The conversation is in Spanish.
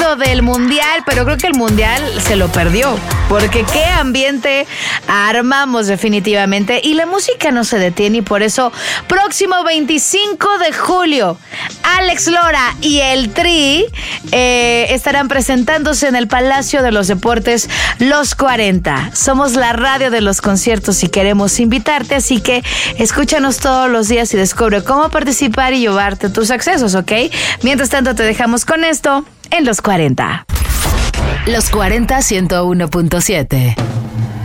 hablando del Mundial, pero creo que el Mundial se lo perdió, porque qué ambiente armamos definitivamente, y la música no se detiene, y por eso próximo 25 de julio Alex Lora y el Tri estarán presentándose en el Palacio de los Deportes Los 40. Somos la radio de los conciertos y queremos invitarte, así que escúchanos todos los días y descubre cómo participar y llevarte tus accesos, ¿ok? Mientras tanto te dejamos con esto en Los 40. Los 40 101.7.